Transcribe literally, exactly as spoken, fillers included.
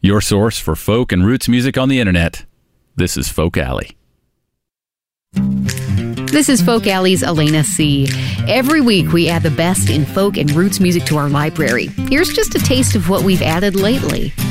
your source for folk and roots music on the internet. This is Folk Alley. This is Folk Alley's Elena C. Every week we add the best in folk and roots music to our library. Here's just a taste of what we've added lately.